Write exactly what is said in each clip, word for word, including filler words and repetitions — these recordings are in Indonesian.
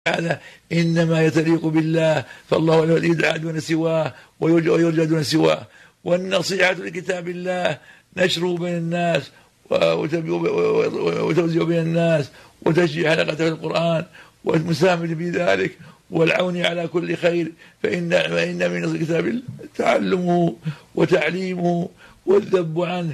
تعالى إنما يتليق بالله، فالله لا يدعى دون سواه ويرجى دون سواه. والنصيحة لكتاب الله نشره بين الناس وتوزيعه بين الناس وتشجيع حلقة القرآن والمساهمة في ذلك والعون على كل خير، فإن فإن من كتاب الله تعلمه وتعليمه والذب عنه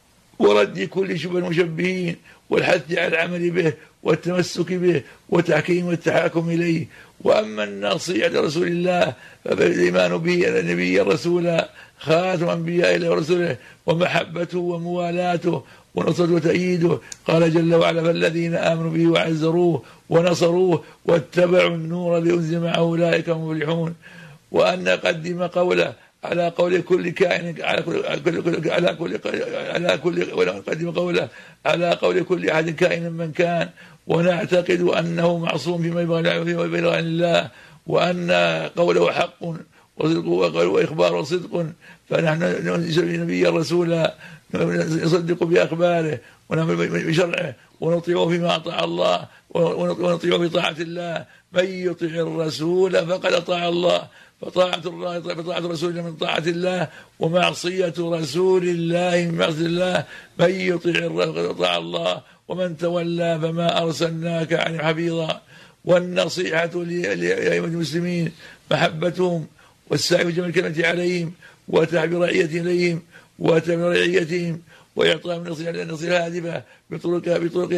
ورد كل شبه المشبهين والحث على العمل به والتمسك به وتحكيم والتحاكم إليه. وأما النصيحة لرسول الله فالإيمان به نبيا رسولا خاتم أنبياء الله ورسوله ومحبته وموالاته ونصرته وتأييده. قال جل وعلا: فالذين آمنوا به وعزروه ونصروه واتبعوا النور الذي أنزل معه أولئك هم المفلحون. وأن قدم قوله على قول كل كائن على كل على كل على كل ونقدم قوله على قول كل أحد كائن من كان، ونعتقد أنه معصوم فيما يبلغ عن الله، وأن قوله حق وصدق وإخباره صدق، فنحن ننزل نبيا رسولا نصدق بأخباره ونعمل بشرعه ونطيعه فيما أطاع الله ونطيعه بطاعة الله. من يطع الرسول فقد أطاع الله، فطاعة الله فطاعة الرسول من طاعة الله، ومعصية رسول الله من معصية الله. من يطع الرسول فقد أطاع الله، ومن تولى فما أرسلناك عنهم حفيظا. والنصيحة لأئمة المسلمين محبتهم والسعي في جمع الكلمة عليهم وتحبير رعيتهم إليهم وتمر رعيتهم وإعطاء النصيحة هادفة بطرق بطرق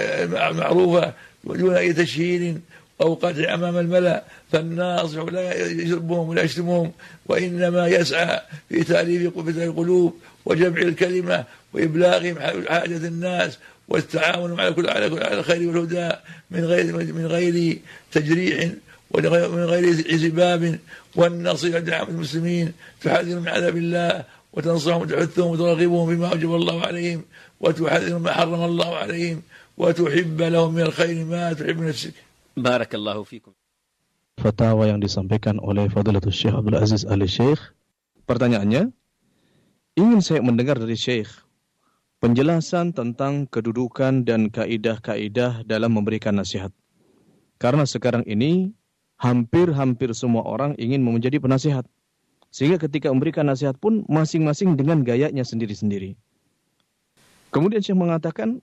معروفة دون أي تشهير أو قطع أمام الملأ. فالناصح لا يسبهم ولا يشتمهم، وإنما يسعى في تأليف القلوب وجمع الكلمة وإبلاغهم حاجة الناس والتعاون على كل على الخير والهدى من غير من غير تجريح ومن غير سباب. والنصيحة لعامة المسلمين تحذر من عذاب الله وتنصحهم وتحثهم وترغبهم بما أوجب الله عليهم وتحذر ما حرم الله عليهم وتحب لهم من الخير ما تحب نفسك. Barakallahu fikum. Fatwa yang disampaikan oleh Fadilatul Syekh Abdul Aziz Ali Syekh. Pertanyaannya, ingin saya mendengar dari Syekh penjelasan tentang kedudukan dan kaidah-kaidah dalam memberikan nasihat. Karena sekarang ini hampir-hampir semua orang ingin menjadi penasihat. Sehingga ketika memberikan nasihat pun masing-masing dengan gayanya sendiri-sendiri. Kemudian Syekh mengatakan,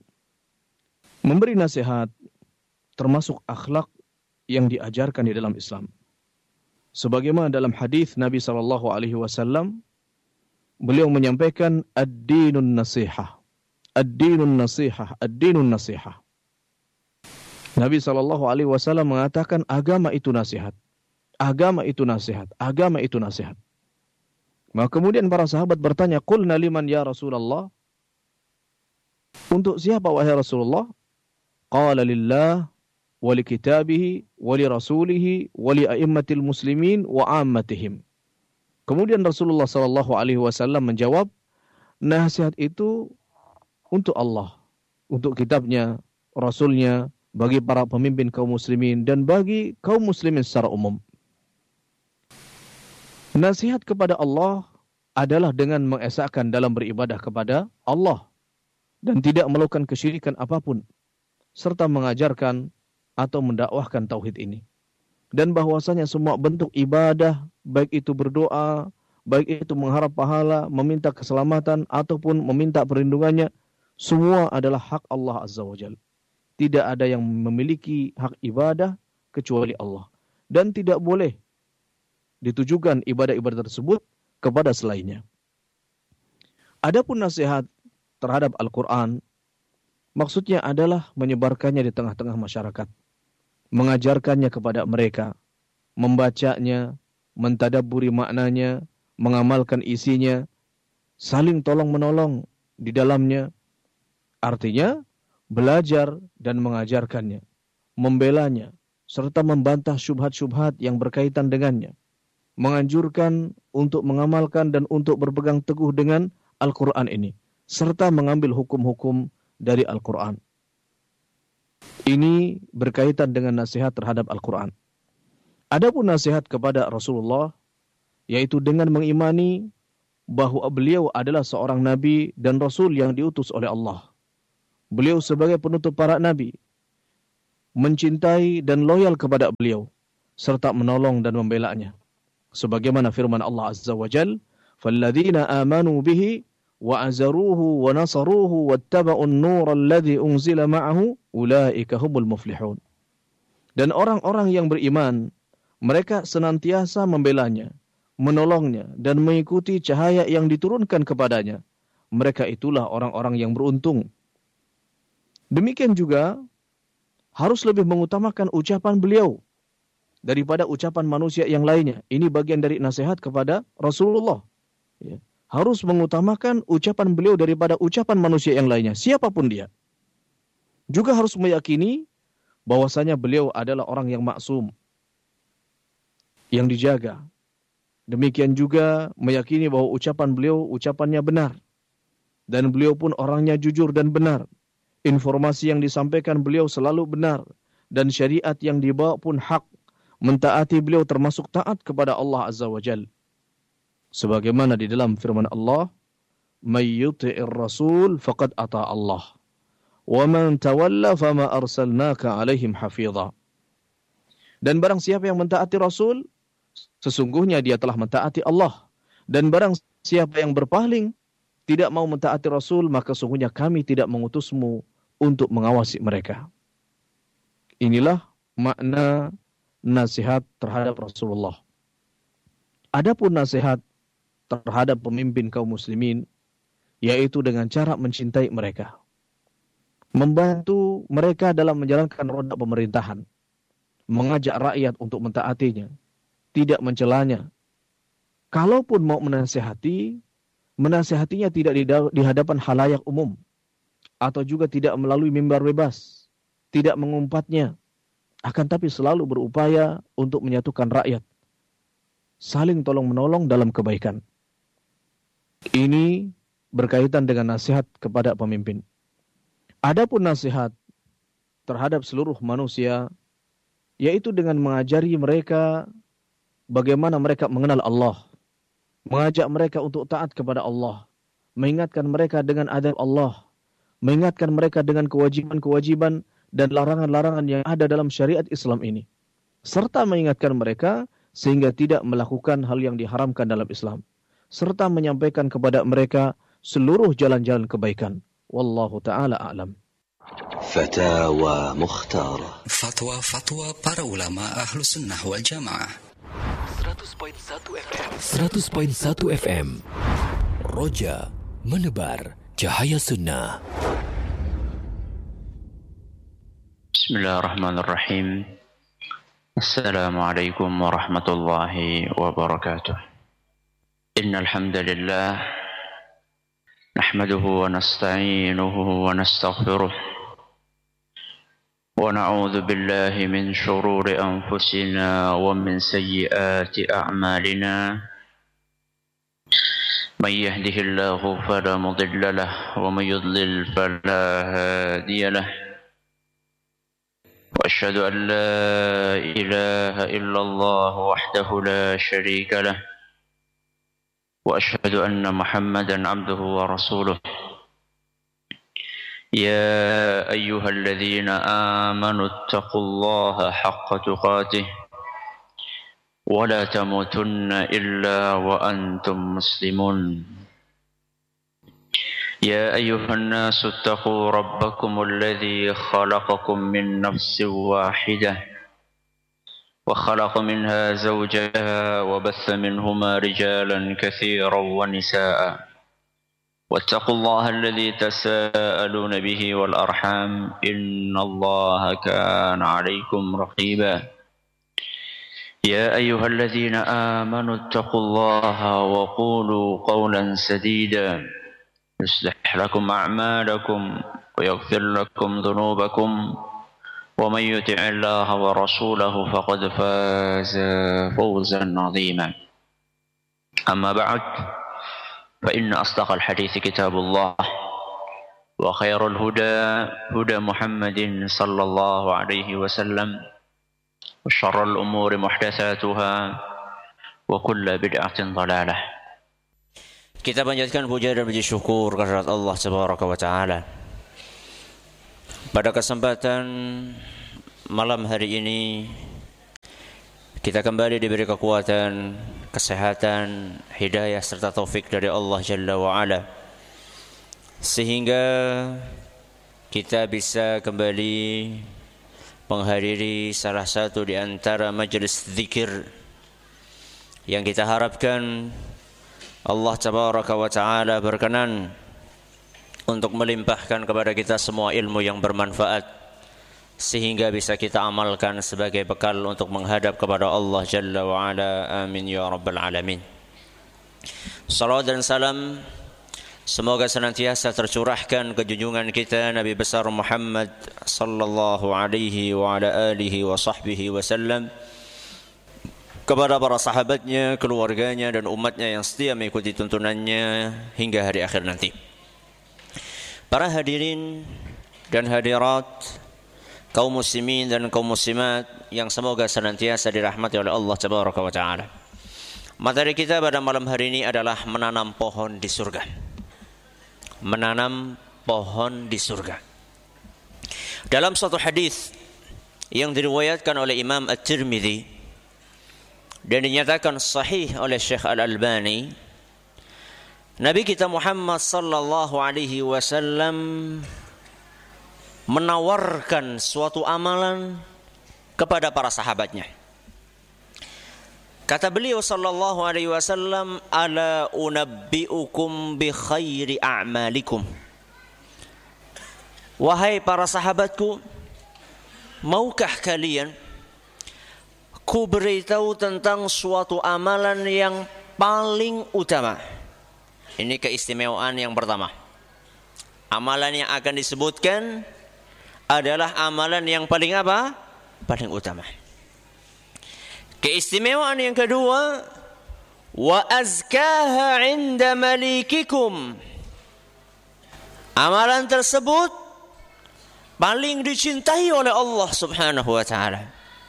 memberi nasihat termasuk akhlak yang diajarkan di dalam Islam. Sebagaimana dalam hadis Nabi sallallahu alaihi wasallam, beliau menyampaikan ad-dinun nasihah. Ad-dinun nasihah, ad-dinun nasihah. Nabi sallallahu alaihi wasallam mengatakan agama itu nasihat. Agama itu nasihat, agama itu nasihat. Maka kemudian para sahabat bertanya, "Qulna liman ya Rasulullah?" Untuk siapa wahai Rasulullah? Qala lillah wa li kitabihi wa li rasulihi wa li a'immatil muslimin wa ammatihim. Kemudian Rasulullah sallallahu alaihi wasallam menjawab, nasihat itu untuk Allah, untuk kitabnya, rasulnya, bagi para pemimpin kaum muslimin dan bagi kaum muslimin secara umum. Nasihat kepada Allah adalah dengan mengesahkan dalam beribadah kepada Allah dan tidak melakukan kesyirikan apapun, serta mengajarkan atau mendakwahkan tauhid ini. Dan bahwasanya semua bentuk ibadah, baik itu berdoa, baik itu mengharap pahala, meminta keselamatan, ataupun meminta perlindungannya, semua adalah hak Allah Azza wa Jalla. Tidak ada yang memiliki hak ibadah kecuali Allah. Dan tidak boleh ditujukan ibadah-ibadah tersebut kepada selainnya. Adapun nasihat terhadap Al-Quran, maksudnya adalah menyebarkannya di tengah-tengah masyarakat. Mengajarkannya kepada mereka, membacanya, mentadabburi maknanya, mengamalkan isinya, saling tolong-menolong di dalamnya. Artinya, belajar dan mengajarkannya, membelanya, serta membantah syubhat-syubhat yang berkaitan dengannya. Menganjurkan untuk mengamalkan dan untuk berpegang teguh dengan Al-Quran ini, serta mengambil hukum-hukum dari Al-Quran. Ini berkaitan dengan nasihat terhadap Al-Quran. Adapun nasihat kepada Rasulullah, yaitu dengan mengimani bahwa beliau adalah seorang nabi dan rasul yang diutus oleh Allah. Beliau sebagai penutup para nabi. mencintai dan loyal kepada beliau, serta menolong dan membelanya. Sebagaimana firman Allah Azza wa Jal, فَالَّذِينَ آمَنُوا بِهِ وَعَزَرُوهُ وَنَصَرُوهُ وَاتَّبَعُوا النُّورَ الَّذِي أُنزِلَ مَعَهُ أُولَئِكَ هُمُ الْمُفْلِحُونَ. Dan orang-orang yang beriman, mereka senantiasa membelanya, menolongnya, dan mengikuti cahaya yang diturunkan kepadanya. Mereka itulah orang-orang yang beruntung. Demikian juga, harus lebih mengutamakan ucapan beliau daripada ucapan manusia yang lainnya. Ini bagian dari nasihat kepada Rasulullah. Ya. Harus mengutamakan ucapan beliau daripada ucapan manusia yang lainnya, siapapun dia. Juga harus meyakini bahwasanya beliau adalah orang yang maksum, yang dijaga. Demikian juga meyakini bahwa ucapan beliau ucapannya benar. Dan beliau pun orangnya jujur dan benar. Informasi yang disampaikan beliau selalu benar. Dan syariat yang dibawa pun hak. Mentaati beliau termasuk taat kepada Allah Azza wa Jal. Sebagaimana di dalam firman Allah, "May yuti'ir rasul faqad ata Allah. Wa man tawalla fama arsalnaka 'alaihim hafidha." Dan barang siapa yang mentaati Rasul, sesungguhnya dia telah mentaati Allah. Dan barang siapa yang berpaling, tidak mau mentaati Rasul, maka sesungguhnya kami tidak mengutusmu untuk mengawasi mereka. Inilah makna nasihat terhadap Rasulullah. Adapun nasihat terhadap pemimpin kaum muslimin, yaitu dengan cara mencintai mereka. Membantu mereka dalam menjalankan roda pemerintahan. Mengajak rakyat untuk mentaatinya. Tidak mencelanya. Kalaupun mau menasihati, menasihatinya tidak di hadapan halayak umum. Atau juga tidak melalui mimbar bebas. Tidak mengumpatnya. Akan tapi selalu berupaya untuk menyatukan rakyat. Saling tolong-menolong dalam kebaikan. Ini berkaitan dengan nasihat kepada pemimpin. Adapun nasihat terhadap seluruh manusia, yaitu dengan mengajari mereka bagaimana mereka mengenal Allah. Mengajak mereka untuk taat kepada Allah. Mengingatkan mereka dengan adab Allah. Mengingatkan mereka dengan kewajiban-kewajiban dan larangan-larangan yang ada dalam syariat Islam ini. Serta mengingatkan mereka sehingga tidak melakukan hal yang diharamkan dalam Islam. Serta menyampaikan kepada mereka seluruh jalan-jalan kebaikan. Wallahu ta'ala a'lam. Fatawa Mukhtarah. Fatwa-fatwa para ulama ahlu sunnah wal jamaah. seratus koma satu F M. Roja menebar cahaya sunnah. Bismillahirrahmanirrahim. Assalamualaikum warahmatullahi wabarakatuh. Innal hamdalillah nahmaduhu wa nasta'inuhu wa nastaghfiruh wa na'udzu billahi min shururi anfusina wa min sayyiati a'malina. Man yahdihillahu fala mudilla lahu wa man yudlil fala hadiya lahu. Wa asyhadu an la ilaha illallah wahdahu la syarika lahu. وأشهد أن محمدا عبده ورسوله. يا أيها الذين آمنوا اتقوا الله حق تقاته ولا تموتن إلا وأنتم مسلمون. يا أيها الناس اتقوا ربكم الذي خلقكم من نفس واحدة وخلق منها زوجها وبث منهما رجالا كثيرا ونساء واتقوا الله الذي تساءلون به والأرحام إن الله كان عليكم رقيبا. يا أيها الذين آمنوا اتقوا الله وقولوا قولا سديدا يصلح لكم أعمالكم ويغفر لكم ذنوبكم ومن يطع الله ورسوله فقد فاز فوزا عظيما. أما بعد فإن أصدق الحديث كتاب الله وخير الهدى هدى محمد صلى الله عليه وسلم وشر الأمور محدثاتها وكل بدعة ضلالة. Kita panjatkan puja dan puji syukur kehadirat Allah Subhanahu wa taala. Pada kesempatan malam hari ini kita kembali diberi kekuatan, kesehatan, hidayah serta taufik dari Allah Jalla wa'ala, sehingga kita bisa kembali menghadiri salah satu di antara majelis zikir yang kita harapkan Allah Tabaraka wa Ta'ala berkenan untuk melimpahkan kepada kita semua ilmu yang bermanfaat, sehingga bisa kita amalkan sebagai bekal untuk menghadap kepada Allah Jalla wa'ala. Amin ya Rabbal Alamin. Salawat dan salam semoga senantiasa tercurahkan ke junjungan kita Nabi besar Muhammad sallallahu alaihi wa ala alihi wa sahbihi wasallam, kepada para sahabatnya, keluarganya dan umatnya yang setia mengikuti tuntunannya hingga hari akhir nanti. Para hadirin dan hadirat, kaum muslimin dan kaum muslimat yang semoga senantiasa dirahmati oleh Allah Tabaraka wa Ta'ala. Materi kita pada malam hari ini adalah menanam pohon di surga. Menanam pohon di surga. Dalam satu hadis yang diriwayatkan oleh Imam At-Tirmidzi dan dinyatakan sahih oleh Syekh Al-Albani, Nabi kita Muhammad sallallahu alaihi wasallam menawarkan suatu amalan kepada para sahabatnya. Kata beliau sallallahu alaihi wasallam, ala unabbiukum bi khairi a'malikum. Wahai para sahabatku, maukah kalian ku beritahu tentang suatu amalan yang paling utama? Ini keistimewaan yang pertama. Amalan yang akan disebutkan adalah amalan yang paling apa? Paling utama. Keistimewaan yang kedua, wa azkaha 'inda malikikum. Amalan tersebut paling dicintai oleh Allah Subhanahu wa Ta'ala.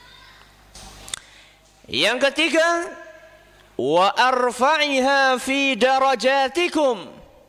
Yang ketiga, wa arfa'iha fi darajatikum.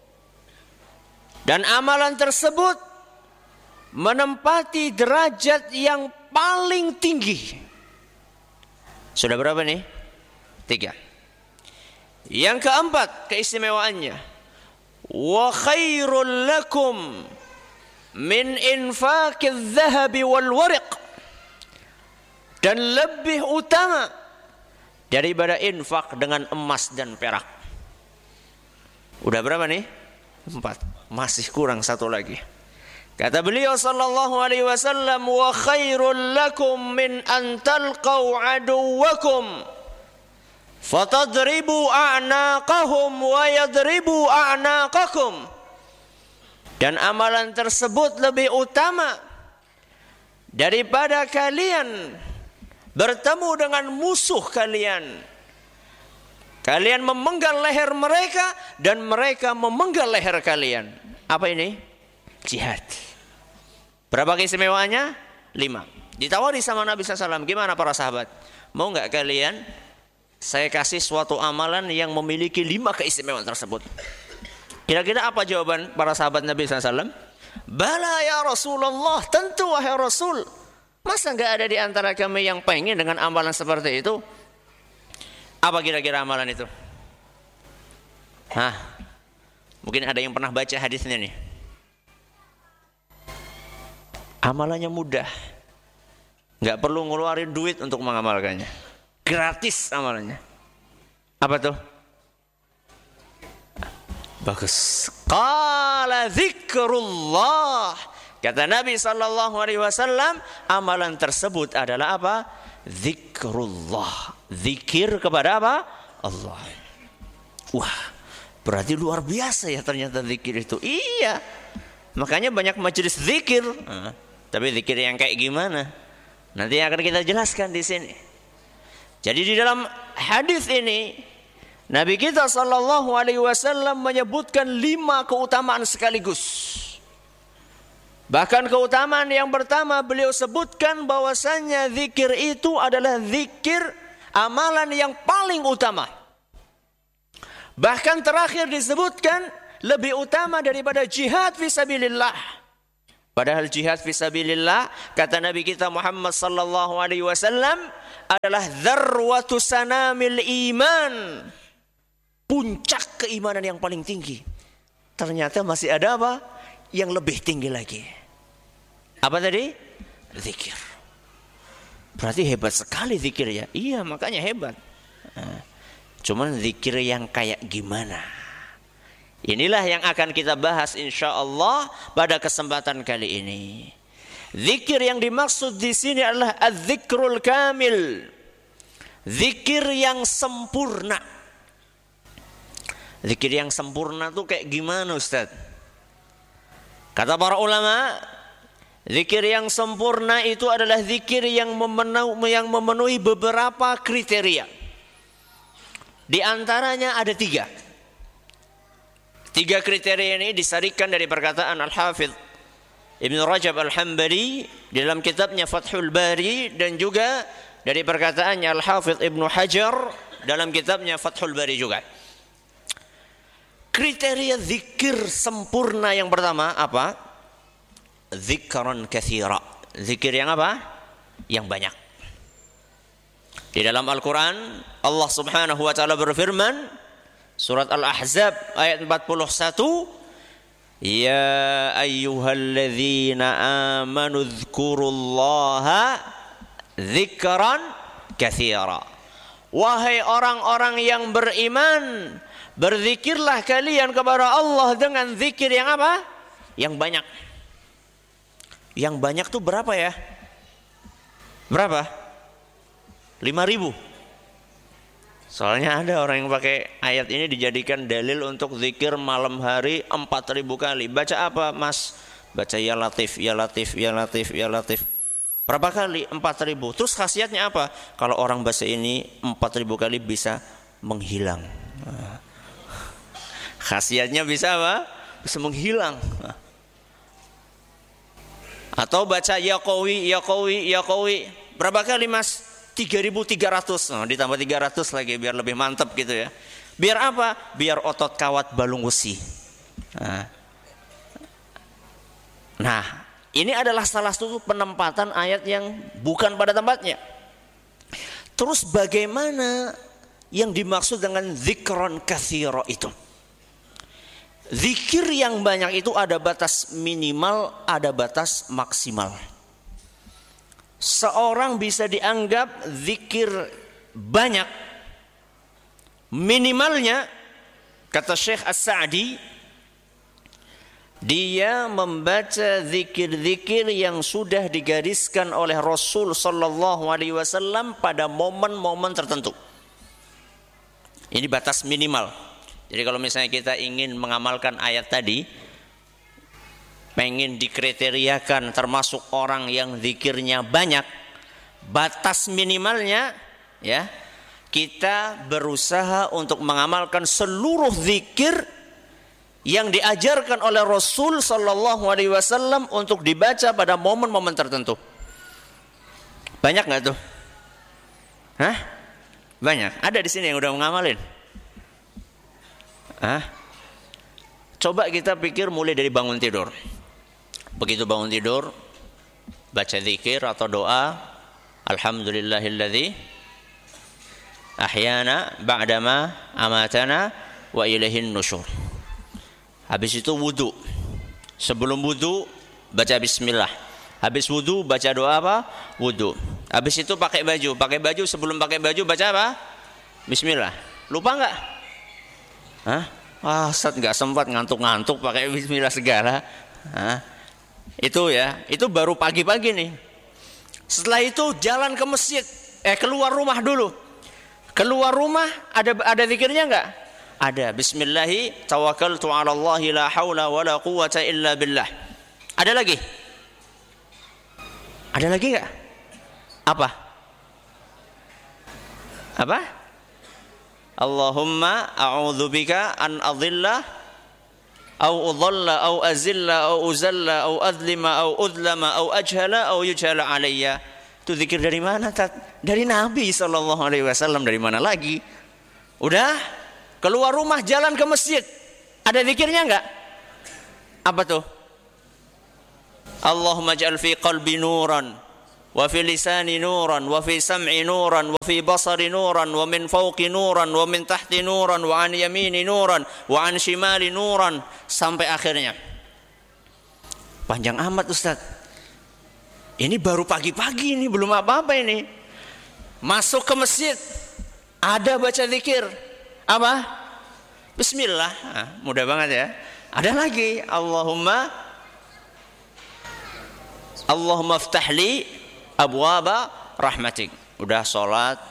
Dan amalan tersebut menempati derajat yang paling tinggi. Sudah berapa nih? Tiga. Yang keempat keistimewaannya, wa khairul lakum min infaqiz zahabi wal wariq. Dan lebih utama daripada infak dengan emas dan perak. Udah berapa nih? Empat. Masih kurang satu lagi. Kata beliau sallallahu alaihi wasallam, wa khairul lakum min an talqaw aduwakum fatadribu a'naqahum wa yadribu a'naqakum. Dan amalan tersebut lebih utama daripada kalian bertemu dengan musuh kalian, kalian memenggal leher mereka dan mereka memenggal leher kalian. Apa ini? Jihad. Berapa keistimewaannya? Lima. Ditawari sama Nabi sallallahu alaihi wasallam, gimana para sahabat? Mau nggak kalian saya kasih suatu amalan yang memiliki lima keistimewaan tersebut? Kira-kira apa jawaban para sahabat Nabi sallallahu alaihi wasallam? Bala ya Rasulullah, tentu wahai Rasul. Masa nggak ada di antara kami yang pengen dengan amalan seperti itu? Apa kira-kira amalan itu? Hah? Mungkin ada yang pernah baca hadisnya nih. Amalannya mudah, nggak perlu ngeluarin duit untuk mengamalkannya, gratis amalannya. Apa tuh? Bagus. Qala zikrullah. Kata Nabi sallallahu alaihi wasallam, amalan tersebut adalah apa? Zikrullah. Zikir kepada apa? Allah. Wah, berarti luar biasa ya ternyata zikir itu. Iya. Makanya banyak majelis zikir. Nah, tapi zikir yang kayak gimana? Nanti akan kita jelaskan di sini. Jadi di dalam hadis ini Nabi kita sallallahu alaihi wasallam menyebutkan lima keutamaan sekaligus. Bahkan keutamaan yang pertama beliau sebutkan bahwasannya zikir itu adalah zikir amalan yang paling utama. Bahkan terakhir disebutkan lebih utama daripada jihad fisabilillah. Padahal jihad fisabilillah, kata Nabi kita Muhammad sallallahu alaihi wasallam, adalah dzarwatu sanamil iman. Puncak keimanan yang paling tinggi. Ternyata masih ada apa? Yang lebih tinggi lagi. Apa tadi? Zikir. Berarti hebat sekali zikir ya. Iya, makanya hebat. Nah, cuman zikir yang kayak gimana? Inilah yang akan kita bahas insyaallah pada kesempatan kali ini. Zikir yang dimaksud di sini adalah az-zikrul kamil. Zikir yang sempurna. Zikir yang sempurna itu kayak gimana, Ustaz? Kata para ulama, zikir yang sempurna itu adalah zikir yang memenuhi, yang memenuhi beberapa kriteria. Di antaranya ada tiga. Tiga kriteria ini disarikan dari perkataan Al-Hafidh Ibn Rajab Al-Hambali dalam kitabnya Fathul Bari, dan juga dari perkataannya Al-Hafidh Ibn Hajar dalam kitabnya Fathul Bari juga. Kriteria zikir sempurna yang pertama apa? Zikran katsira. Zikir yang apa? Yang banyak. Di dalam Al-Quran Allah Subhanahu wa ta'ala berfirman, surat Al-Ahzab ayat empat puluh satu, ya ayyuhalladzina amanu dzkurullaha dzikran katsira. Wahai orang-orang yang beriman, berzikirlah kalian kepada Allah dengan zikir yang apa? Yang banyak. Yang banyak tuh berapa ya? Berapa? lima ribu. Soalnya ada orang yang pakai ayat ini dijadikan dalil untuk zikir malam hari empat ribu kali. Baca apa, Mas? Baca ya Latif, ya Latif, ya Latif, ya Latif. Berapa kali? empat ribu. Terus khasiatnya apa? Kalau orang baca ini empat ribu kali bisa menghilang. Khasiatnya bisa apa? Bisa menghilang. Atau baca ya Qawi, ya Qawi, ya Qawi. Berapa kali, Mas? tiga ribu tiga ratus. Nah, ditambah tiga ratus lagi biar lebih mantap gitu ya. Biar apa? Biar otot kawat balung besi. Nah. nah, ini adalah salah satu penempatan ayat yang bukan pada tempatnya. Terus bagaimana yang dimaksud dengan zikron katsira itu? Zikir yang banyak itu ada batas minimal, ada batas maksimal. Seorang bisa dianggap zikir banyak, minimalnya kata Syekh As-Sa'di, dia membaca zikir-zikir yang sudah digariskan oleh Rasul sallallahu alaihi wasallam pada momen-momen tertentu. Ini batas minimal. Jadi kalau misalnya kita ingin mengamalkan ayat tadi, pengen dikriteriakan termasuk orang yang zikirnya banyak, batas minimalnya ya, kita berusaha untuk mengamalkan seluruh zikir yang diajarkan oleh Rasul sallallahu alaihi wasallam untuk dibaca pada momen-momen tertentu. Banyak nggak tuh? Hah? Banyak. Ada di sini yang udah mengamalin. Hah? Coba kita pikir mulai dari bangun tidur. Begitu bangun tidur, baca zikir atau doa, alhamdulillahilladzi ahyana ba'dama amatana wa ilaihin nusyur. Habis itu wudu. Sebelum wudu baca bismillah. Habis wudu baca doa apa? Wudu. Habis itu pakai baju. Pakai baju, sebelum pakai baju baca apa? Bismillah. Lupa enggak? Hah? Ah, Ustaz enggak sempat, ngantuk-ngantuk pakai bismillah segala. Hah? Itu ya, itu baru pagi-pagi nih. Setelah itu jalan ke masjid, eh keluar rumah dulu. Keluar rumah ada ada zikirnya enggak? Ada. Bismillahi tawakkaltu 'ala Allahi la haula wala quwwata illa billah. Ada lagi? Ada lagi enggak? Apa? Apa? Allahumma a'udzubika an adhilla au udhalla au azilla au uzalla au adlima au udlama au ajhala au yujhala alayya. Itu zikir dari mana, Tat? Dari Nabi sallallahu alaihi wasallam. Dari mana lagi? Udah keluar rumah jalan ke masjid, ada zikirnya enggak? Apa tuh? Allahumma ij'al fi qalbi nuran wa fi lisani nuran wa fi sam'i nuran wa fi basari nuran wa min fawqi nuran wa min tahti nuran wa an yamini nuran wa an shimali nuran sampai akhirnya. Panjang amat Ustaz. Ini baru pagi-pagi ini, belum apa-apa ini. Masuk ke masjid ada baca zikir. Apa? Bismillah. Nah, mudah banget ya. Ada lagi Allahumma Allahumma ftahli abwaba rahmatik. Udah sholat,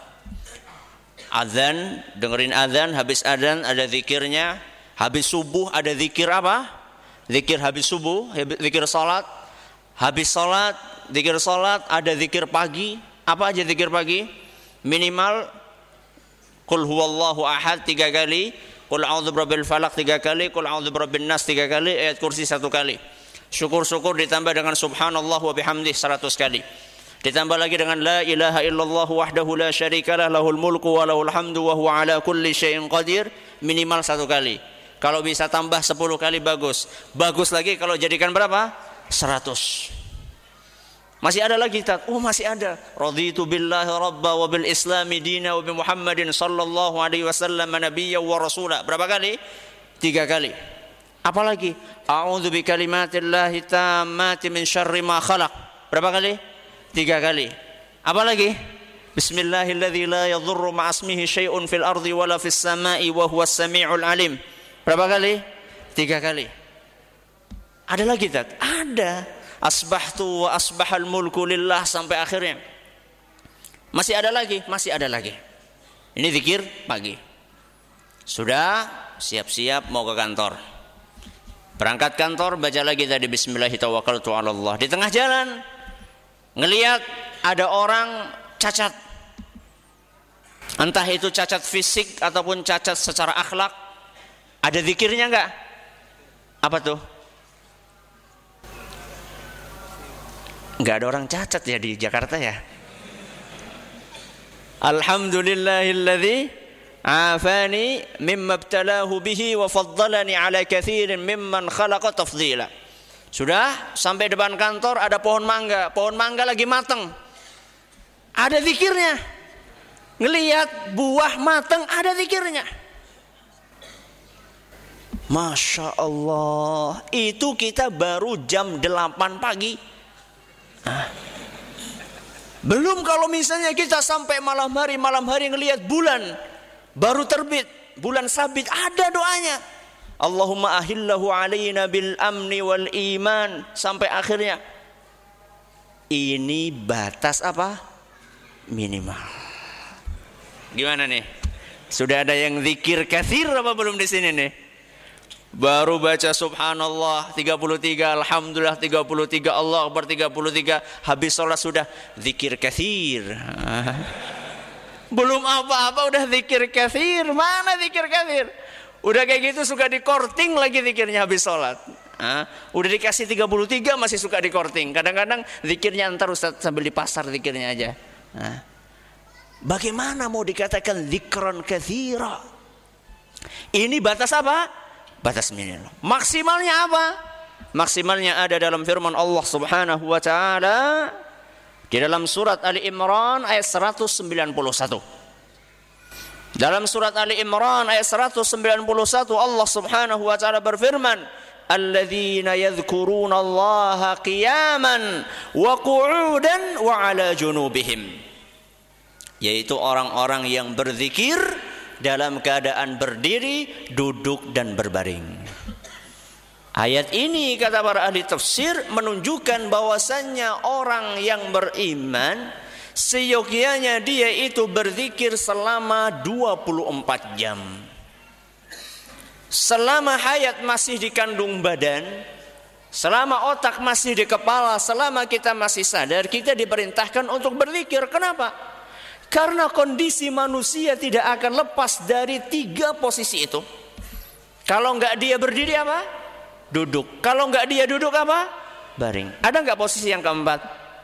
azan, dengerin azan, habis azan ada zikirnya, habis subuh ada zikir apa? Zikir habis subuh, zikir sholat, habis sholat, zikir sholat, ada zikir pagi. Apa aja zikir pagi? Minimal Qul huwallahu ahad tiga kali, Qul a'udzu birabbil falaq tiga kali, Qul a'udzu birabbin nas tiga kali, ayat kursi satu kali. Syukur-syukur ditambah dengan subhanallah wa bihamdih seratus kali. Ditambah lagi dengan la ilaha illallah wahdahu la syarikalah lahul mulku wa lahul hamdu wa huwa ala kulli syai'in qadir minimal satu kali. Kalau bisa tambah sepuluh kali bagus. Bagus lagi kalau jadikan berapa? seratus. Masih ada lagi Tat? Oh masih ada. Raditu billahi rabba wa bil islami dina wa bi Muhammadin sallallahu alaihi wasallam nabiyya wa rasula. Berapa kali? Tiga kali. Apalagi? A'udzu bi kalimatillahi tammati min syarri ma khalaq. Berapa kali? Tiga kali. Apalagi? Bismillahilladzi la yadhurru ma'asmihi syai'un fil ardi wala fis sama'i wa huwas sami'ul alim. Berapa kali? Tiga kali. Ada lagi Tat? Ada. Asbahtu wa asbahal mulku lillah sampai akhirnya. Masih ada lagi? Masih ada lagi. Ini zikir pagi. Sudah siap-siap mau ke kantor. Berangkat kantor, baca lagi tadi bismillahirrahmanirrahim. Di tengah jalan ngelihat ada orang cacat. Entah itu cacat fisik ataupun cacat secara akhlak. Ada zikirnya enggak? Apa tuh? Enggak ada orang cacat ya di Jakarta ya. Alhamdulillahilladzi afani mimma ibtalahu bihi wa faddalani ala katsirin mimman khalaqa tafdila. Sudah sampai depan kantor ada pohon mangga, pohon mangga lagi matang. Ada zikirnya. Ngelihat buah matang ada zikirnya. Masya Allah, itu kita baru jam delapan pagi. Nah, belum kalau misalnya kita sampai malam hari, malam hari ngelihat bulan baru terbit, bulan sabit, ada doanya. Allahumma ahillahu alaina bil amni wal iman sampai akhirnya. Ini batas apa? Minimal. Gimana nih? Sudah ada yang zikir katsir apa belum di sini nih? Baru baca subhanallah tiga puluh tiga, alhamdulillah tiga puluh tiga, Allah akbar tiga puluh tiga, habis sholat sudah zikir katsir. Belum apa-apa udah zikir katsir. Mana zikir katsir? Udah kayak gitu suka dikorting lagi zikirnya habis sholat. Hah? Udah dikasih tiga puluh tiga masih suka dikorting. Kadang-kadang zikirnya ntar Ustaz sambil di pasar zikirnya aja. Hah? Bagaimana mau dikatakan zikran katsira? Ini batas apa? Batas minimal. Maksimalnya apa? Maksimalnya ada dalam firman Allah Subhanahu wa taala di dalam surat Ali Imran ayat seratus sembilan puluh satu. Dalam surat Ali Imran ayat seratus sembilan puluh satu Allah Subhanahu wa taala berfirman, "Alladzina yadhkuruna Allaha qiyaman wa qu'udan wa 'ala junubihim." Yaitu orang-orang yang berzikir dalam keadaan berdiri, duduk dan berbaring. Ayat ini kata para ahli tafsir menunjukkan bahwasannya orang yang beriman seyogyanya dia itu berzikir selama dua puluh empat jam. Selama hayat masih di kandung badan, selama otak masih di kepala, selama kita masih sadar, kita diperintahkan untuk berzikir. Kenapa? Karena kondisi manusia tidak akan lepas dari tiga posisi itu. Kalau enggak dia berdiri apa? Duduk. Kalau enggak dia duduk apa? Baring. Ada enggak posisi yang keempat?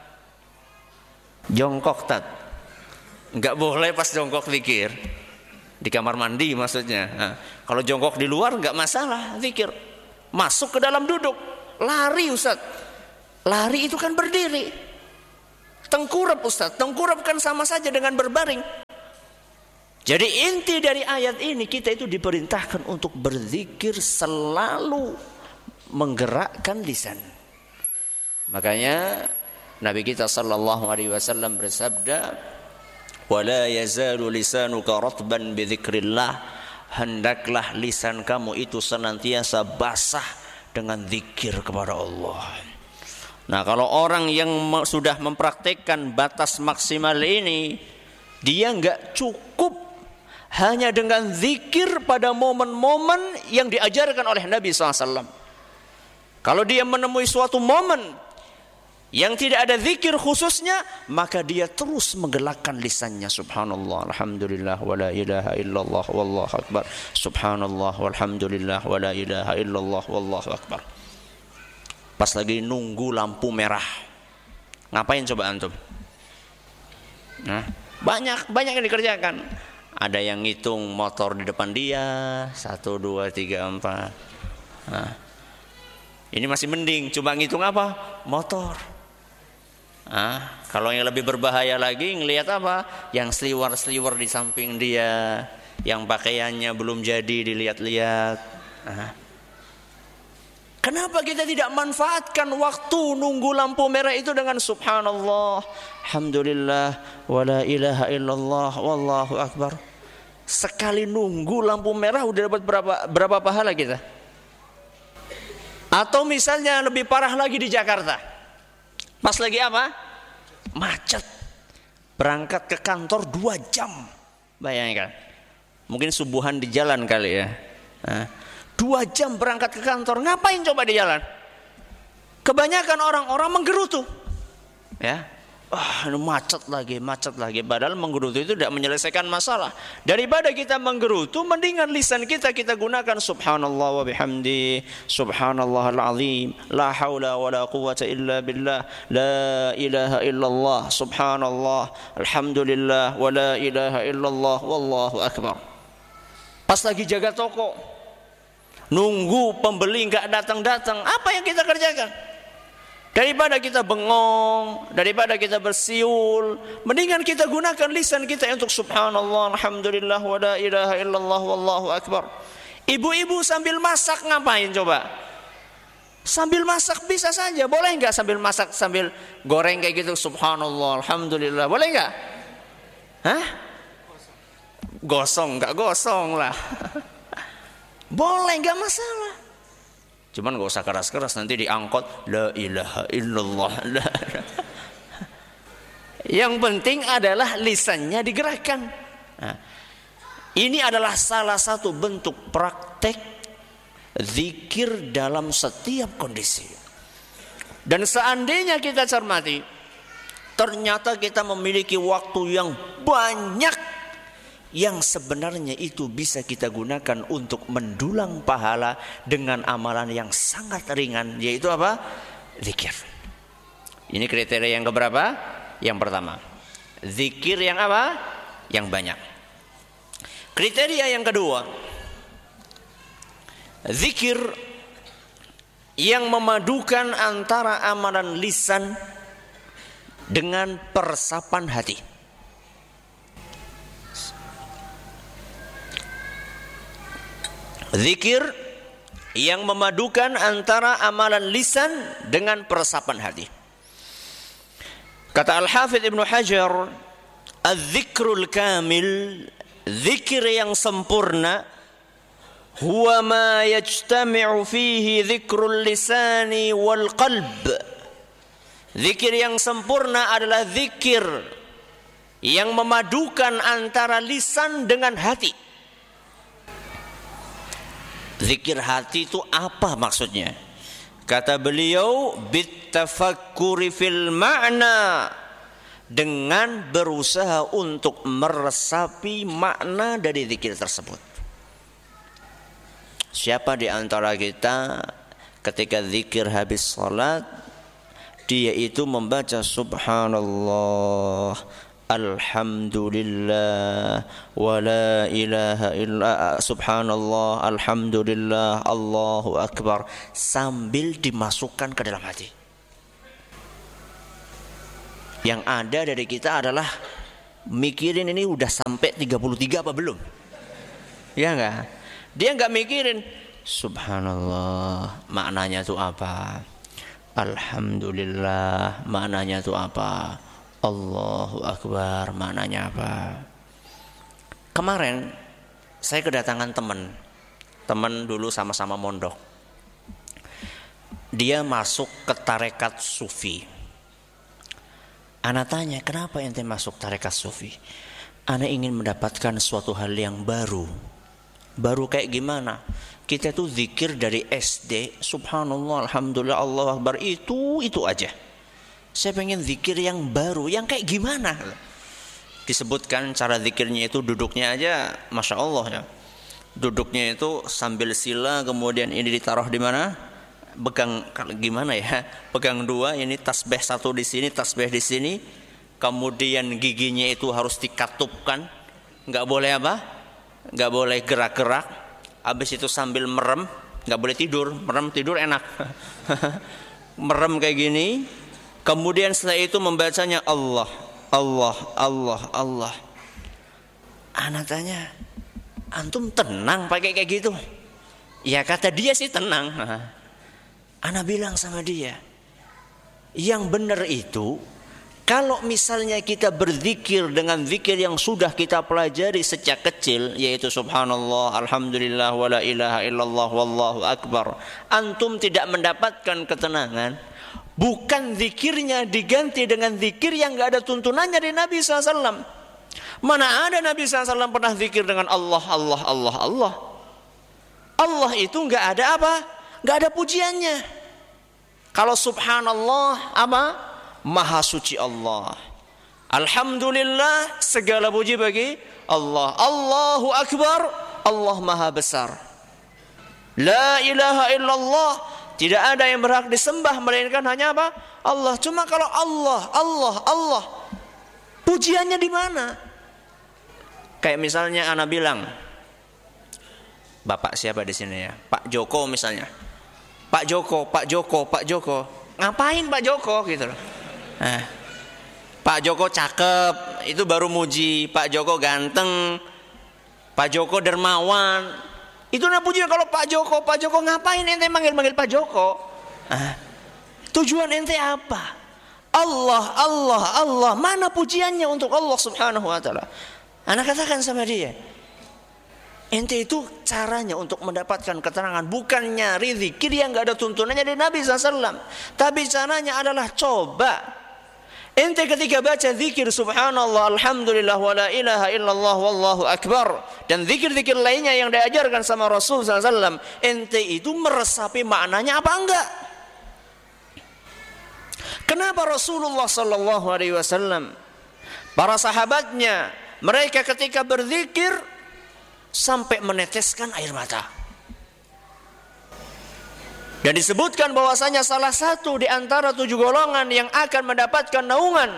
Jongkok Tat. Enggak boleh pas jongkok zikir. Di kamar mandi maksudnya. Nah, kalau jongkok di luar enggak masalah zikir. Masuk ke dalam duduk. Lari Ustaz. Lari itu kan berdiri. Tengkurap Ustaz, tengkurap kan sama saja dengan berbaring. Jadi inti dari ayat ini, kita itu diperintahkan untuk berzikir selalu menggerakkan lisan. Makanya Nabi kita sallallahu alaihi wasallam bersabda, "Wala yazalu lisanuka ratban bi dzikrillah." Hendaklah lisan kamu itu senantiasa basah dengan zikir kepada Allah. Nah, kalau orang yang sudah mempraktikkan batas maksimal ini, dia enggak cukup hanya dengan zikir pada momen-momen yang diajarkan oleh Nabi shallallahu alaihi wasallam. Kalau dia menemui suatu momen yang tidak ada zikir khususnya, maka dia terus menggelakkan lisannya. Subhanallah, alhamdulillah, wa la ilaha illallah, wallahu akbar. Subhanallah, walhamdulillah, wa la ilaha illallah, wallahu akbar. Pas lagi nunggu lampu merah, ngapain coba antum? Nah, banyak banyak yang dikerjakan. Ada yang ngitung motor di depan dia, satu, dua, tiga, empat. Nah, ini masih mending, coba ngitung apa? Motor. Nah, kalau yang lebih berbahaya lagi, ngelihat apa? Yang seliwer-seliwer di samping dia, yang pakaiannya belum jadi dilihat-lihat. Nah, kenapa kita tidak manfaatkan waktu nunggu lampu merah itu dengan subhanallah, alhamdulillah, wa la ilaha illallah, wallahu akbar. Sekali nunggu lampu merah udah dapat berapa berapa pahala kita? Atau misalnya lebih parah lagi di Jakarta. Pas lagi apa? Macet. Berangkat ke kantor dua jam. Bayangkan. Mungkin subuhan di jalan kali ya. Nah, Dua jam berangkat ke kantor, ngapain coba di jalan? Kebanyakan orang-orang menggerutu, ya, ah, oh, macet lagi, macet lagi. Padahal menggerutu itu tidak menyelesaikan masalah. Daripada kita menggerutu, mendingan lisan kita kita gunakan subhanallah wa bihamdi, subhanallahal azim, la haula wa la quwwata illa billah, la ilaha illallah, subhanallah, alhamdulillah, wa la ilaha illallah, wallahu akbar. Pas lagi jaga toko, nunggu pembeli nggak datang-datang, apa yang kita kerjakan? Daripada kita bengong, daripada kita bersiul, mendingan kita gunakan lisan kita untuk subhanallah, alhamdulillah, wa la ilaha illallah, wallahu akbar. Ibu-ibu sambil masak ngapain coba? Sambil masak bisa saja, boleh nggak sambil masak sambil goreng kayak gitu subhanallah, alhamdulillah, boleh nggak? Hah? Gosong nggak gosong lah. Boleh, nggak masalah. Cuman nggak usah keras-keras, nanti diangkut la ilaha illallah. La. Yang penting adalah lisannya digerakkan. Nah, ini adalah salah satu bentuk praktek zikir dalam setiap kondisi. Dan seandainya kita cermati, ternyata kita memiliki waktu yang banyak yang sebenarnya itu bisa kita gunakan untuk mendulang pahala dengan amalan yang sangat ringan, yaitu apa? Zikir. Ini kriteria yang keberapa? Yang pertama, zikir yang apa? Yang banyak. Kriteria yang kedua, zikir yang memadukan antara amalan lisan dengan peresapan hati. Zikir yang memadukan antara amalan lisan dengan peresapan hati. Kata Al-Hafidh Ibnu Hajar, az-zikrul kamil, zikir yang sempurna, huwa ma yajtami'u fihi zikrul lisani wal qalb. Zikir yang sempurna adalah zikir yang memadukan antara lisan dengan hati. Zikir hati itu apa maksudnya? Kata beliau, bitafakkuri fil ma'na, dengan berusaha untuk meresapi makna dari zikir tersebut. Siapa di antara kita ketika zikir habis salat, dia itu membaca subhanallah, alhamdulillah, wa la ilaha illa, subhanallah, alhamdulillah, Allahu akbar, sambil dimasukkan ke dalam hati. Yang ada dari kita adalah mikirin ini udah sampai tiga puluh tiga apa belum. Ya enggak? Dia enggak mikirin subhanallah maknanya itu apa, alhamdulillah maknanya itu apa, Allahu Akbar maknanya apa. Kemarin saya kedatangan teman, teman dulu sama-sama mondok. Dia masuk ke tarekat sufi. Ana tanya, kenapa ente masuk tarekat sufi? Ana ingin mendapatkan suatu hal yang baru. Baru kayak gimana? Kita tuh zikir dari S D, subhanallah, alhamdulillah, Allahu Akbar, itu itu aja. Saya pengen zikir yang baru, yang kayak gimana? Disebutkan cara zikirnya itu duduknya aja, masya Allah ya. Duduknya itu sambil sila, kemudian ini ditaruh di mana? Pegang gimana ya? Pegang dua, ini tasbih satu di sini, tasbih di sini. Kemudian giginya itu harus dikatupkan, nggak boleh apa? Nggak boleh gerak-gerak. Habis itu sambil merem, nggak boleh tidur. Merem tidur enak. Merem kayak gini. Kemudian setelah itu membacanya Allah. Allah, Allah, Allah. Anak tanya, antum tenang pakai kayak gitu? Ya kata dia sih tenang. Anak bilang sama dia, yang benar itu, kalau misalnya kita berzikir dengan zikir yang sudah kita pelajari sejak kecil, yaitu subhanallah, alhamdulillah, wala ilaha illallah, wallahu akbar, antum tidak mendapatkan ketenangan. Bukan zikirnya diganti dengan zikir yang gak ada tuntunannya dari Nabi shallallahu alaihi wasallam. Mana ada Nabi shallallahu alaihi wasallam pernah zikir dengan Allah, Allah, Allah, Allah. Allah itu gak ada apa? Gak ada pujiannya. Kalau subhanallah apa? Maha suci Allah. Alhamdulillah, segala puji bagi Allah. Allahu Akbar, Allah maha besar. La ilaha illallah, tidak ada yang berhak disembah melainkan hanya apa? Allah. Cuma kalau Allah, Allah, Allah, pujiannya di mana? Kayak misalnya ana bilang, Bapak siapa di sini ya? Pak Joko misalnya. Pak Joko, Pak Joko, Pak Joko. Ngapain Pak Joko gitu loh. Nah, Pak Joko cakep, itu baru muji. Pak Joko ganteng, Pak Joko dermawan. Itu namanya pujian. Kalau Pak Joko, Pak Joko, ngapain ente manggil-manggil Pak Joko? Ah, tujuan ente apa? Allah, Allah, Allah. Mana pujiannya untuk Allah subhanahu wa ta'ala? Anak katakan sama dia, ente itu caranya untuk mendapatkan keterangan bukan nyari zikir yang gak ada tuntunannya dari Nabi shallallahu alaihi wasallam. Tapi caranya adalah coba ente ketika baca zikir subhanallah, alhamdulillah, wala ilaha illallah, wallahu akbar, dan zikir-zikir lainnya yang diajarkan sama Rasul sallallahu alaihi wasallam, ente itu meresapi maknanya apa enggak? Kenapa Rasulullah sallallahu alaihi wasallam, para sahabatnya, mereka ketika berzikir sampai meneteskan air mata? Dan disebutkan bahwasanya salah satu di antara tujuh golongan yang akan mendapatkan naungan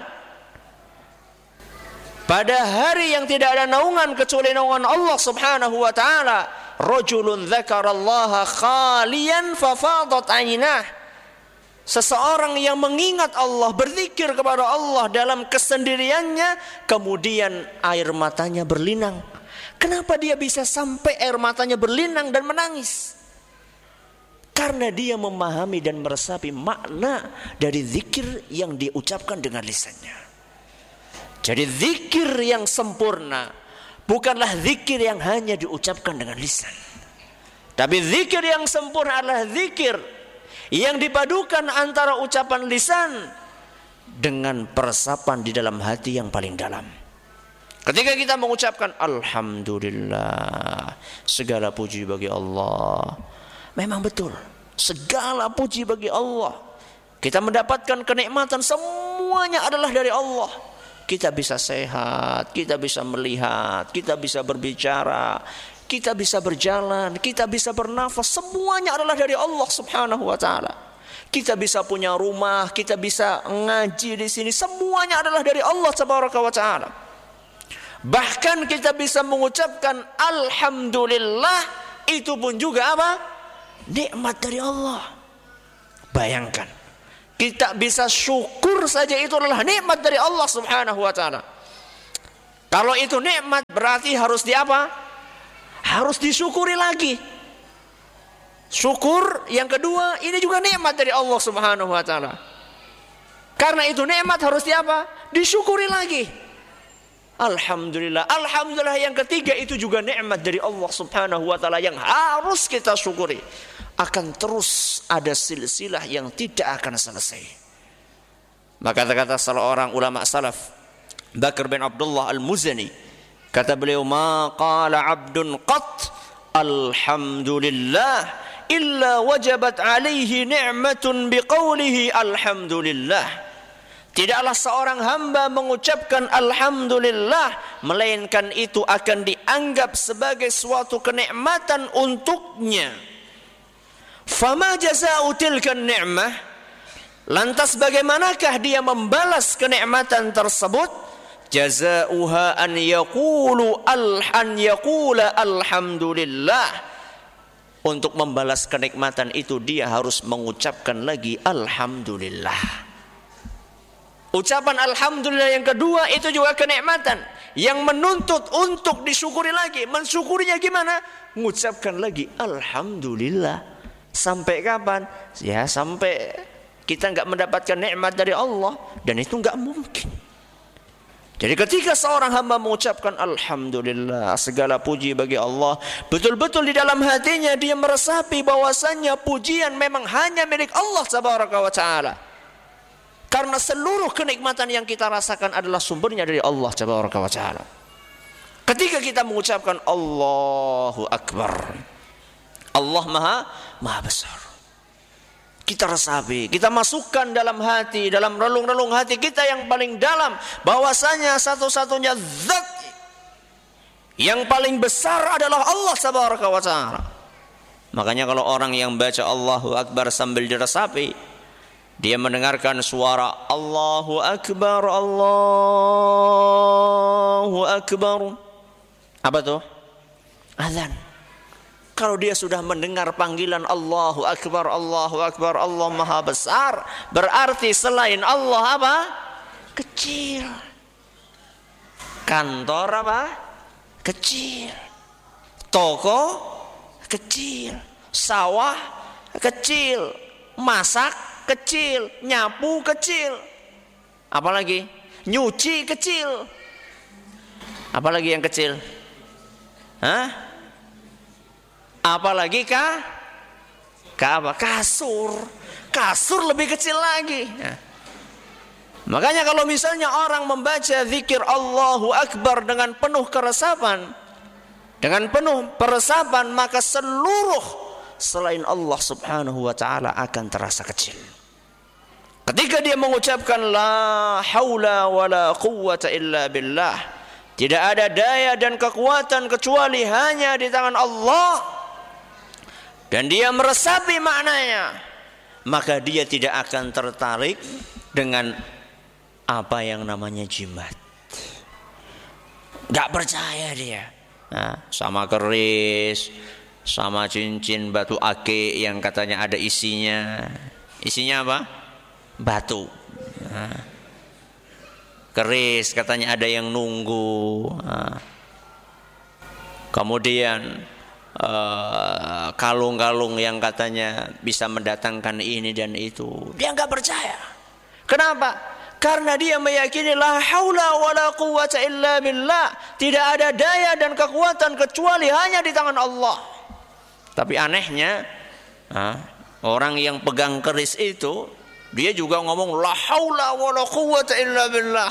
pada hari yang tidak ada naungan kecuali naungan Allah subhanahu wa ta'ala, rajulun dzakarallaha khaliyan fafadat aynah, seseorang yang mengingat Allah, berzikir kepada Allah dalam kesendiriannya, kemudian air matanya berlinang. Kenapa dia bisa sampai air matanya berlinang dan menangis? Karena dia memahami dan meresapi makna dari zikir yang diucapkan dengan lisannya. Jadi zikir yang sempurna bukanlah zikir yang hanya diucapkan dengan lisan. Tapi zikir yang sempurna adalah zikir yang dipadukan antara ucapan lisan dengan peresapan di dalam hati yang paling dalam. Ketika kita mengucapkan alhamdulillah, segala puji bagi Allah. Memang betul, segala puji bagi Allah. Kita mendapatkan kenikmatan semuanya adalah dari Allah. Kita bisa sehat, kita bisa melihat, kita bisa berbicara, kita bisa berjalan, kita bisa bernafas, semuanya adalah dari Allah subhanahu wa ta'ala. Kita bisa punya rumah, kita bisa ngaji di sini, semuanya adalah dari Allah tabaraka wa ta'ala. Bahkan kita bisa mengucapkan alhamdulillah, itu pun juga apa? Nikmat dari Allah. Bayangkan, kita bisa syukur saja itu adalah nikmat dari Allah Subhanahu wa taala. Kalau itu nikmat berarti harus di apa? Harus disyukuri lagi. Syukur yang kedua ini juga nikmat dari Allah Subhanahu wa taala. Karena itu nikmat harus di apa? Disyukuri lagi. Alhamdulillah. Alhamdulillah yang ketiga itu juga nikmat dari Allah Subhanahu wa taala yang harus kita syukuri. Akan terus ada silsilah yang tidak akan selesai. Maka kata salah orang ulama salaf, Bakr bin Abdullah Al-Muzani, kata beliau, ma qala 'abdun qat alhamdulillah illa wajabat alaihi ni'matun biqaulihi alhamdulillah. Tidaklah seorang hamba mengucapkan alhamdulillah melainkan itu akan dianggap sebagai suatu kenikmatan untuknya. Fama jazaa'u tilkan ni'mah? Lantas bagaimanakah dia membalas kenikmatan tersebut? Jazaa'uha an yaqulu an yaqula alhamdulillah. Untuk membalas kenikmatan itu dia harus mengucapkan lagi alhamdulillah. Ucapan alhamdulillah yang kedua itu juga kenikmatan yang menuntut untuk disyukuri lagi. Mensyukurinya gimana? Mengucapkan lagi alhamdulillah. Sampai kapan? Ya sampai kita enggak mendapatkan nikmat dari Allah, dan itu enggak mungkin. Jadi ketika seorang hamba mengucapkan alhamdulillah, segala puji bagi Allah, betul-betul di dalam hatinya dia meresapi bahwasannya pujian memang hanya milik Allah Tabaraka wa taala. Karena seluruh kenikmatan yang kita rasakan adalah sumbernya dari Allah Tabaraka wa taala. Ketika kita mengucapkan Allahu Akbar, Allah Maha Maha besar. Kita resapi, kita masukkan dalam hati, dalam relung-relung hati kita yang paling dalam, bahwasanya satu-satunya zat yang paling besar adalah Allah Tabaraka wa taala. Makanya kalau orang yang baca Allahu Akbar sambil diresapi, dia mendengarkan suara Allahu Akbar, Allahu Akbar. Apa tuh? Azan. Kalau dia sudah mendengar panggilan Allahu Akbar, Allahu Akbar, Allah Maha Besar, berarti selain Allah apa? Kecil. Kantor apa? Kecil. Toko kecil. Sawah kecil. Masak kecil, nyapu kecil, apalagi nyuci kecil, apalagi yang kecil, hah? Apalagi kah? Kah apa? Kasur, kasur lebih kecil lagi. Nah. Makanya kalau misalnya orang membaca zikir Allahu Akbar dengan penuh keresapan, dengan penuh peresapan, maka seluruh selain Allah Subhanahu wa taala akan terasa kecil. Ketika dia mengucapkan la haula wala quwwata illa billah, tidak ada daya dan kekuatan kecuali hanya di tangan Allah, dan dia meresapi maknanya, maka dia tidak akan tertarik dengan apa yang namanya jimat. Gak percaya dia, nah, sama keris, sama cincin batu ake yang katanya ada isinya. Isinya apa? Batu. Nah, keris katanya ada yang nunggu. Nah, kemudian uh, kalung-kalung yang katanya bisa mendatangkan ini dan itu. Dia nggak percaya. Kenapa? Karena dia meyakini la haula wala quwwata illa billah. Tidak ada daya dan kekuatan kecuali hanya di tangan Allah. Tapi anehnya, nah, orang yang pegang keris itu, dia juga ngomong la haula wala quwwata illa billah.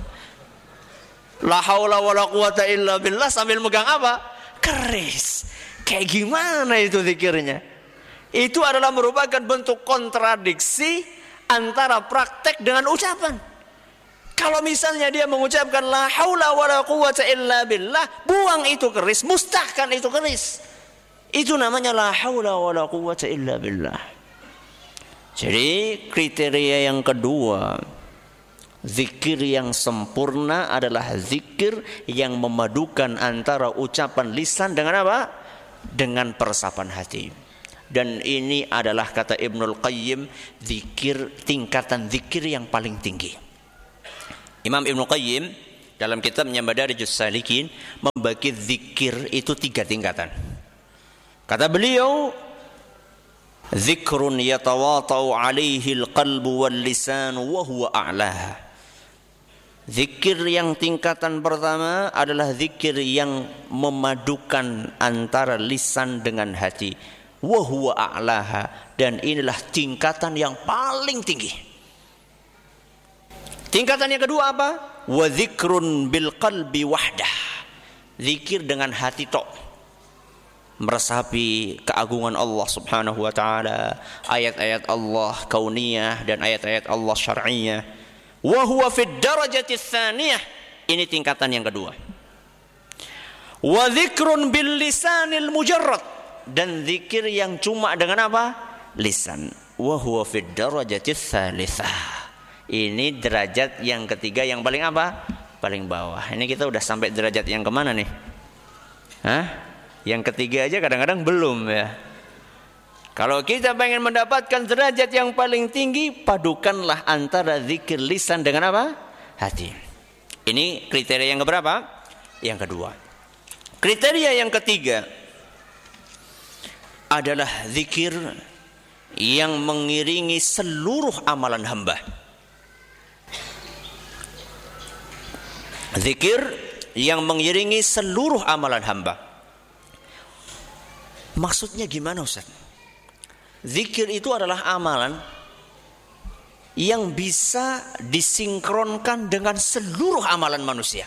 La haula wala quwwata illa billah sambil megang apa? Keris. Kayak gimana itu zikirnya? Itu adalah merupakan bentuk kontradiksi antara praktek dengan ucapan. Kalau misalnya dia mengucapkan la haula wala quwwata illa billah, buang itu keris, mustahkan itu keris. Itu namanya la haula wala quwwata illa billah. Jadi kriteria yang kedua, zikir yang sempurna adalah zikir yang memadukan antara ucapan lisan dengan apa? Dengan peresapan hati. Dan ini adalah kata Ibnul Qayyim, zikir, tingkatan zikir yang paling tinggi. Imam Ibnul Qayyim dalam kitabnya Madarijus Salikin membagi zikir itu tiga tingkatan. Kata beliau, zikrun yatawatau alaihi alqalbu wal lisan wa huwa a'laha. Zikir yang tingkatan pertama adalah zikir yang memadukan antara lisan dengan hati. Wa huwa a'laha, dan inilah tingkatan yang paling tinggi. Tingkatan yang kedua apa? Wa zikrun bil qalbi wahdah. Zikir dengan hati tok, meresapi keagungan Allah Subhanahu wa taala, ayat-ayat Allah kauniyah dan ayat-ayat Allah syar'iyah. Wa huwa fid darajati tsaniyah. Ini tingkatan yang kedua. Wa dzikrun bil lisanil mujarrad, dan zikir yang cuma dengan apa? Lisan. Wa huwa fid darajati tsalitsah. Ini derajat yang ketiga yang paling apa? Paling bawah. Ini kita udah sampai derajat yang kemana nih? Hah? Yang ketiga aja kadang-kadang belum ya. Kalau kita pengen mendapatkan derajat yang paling tinggi, padukanlah antara zikir lisan dengan apa? Hati. Ini kriteria yang keberapa? Yang kedua. Kriteria yang ketiga adalah zikir yang mengiringi seluruh amalan hamba. Zikir yang mengiringi seluruh amalan hamba. Maksudnya gimana Ustaz? Zikir itu adalah amalan yang bisa disinkronkan dengan seluruh amalan manusia.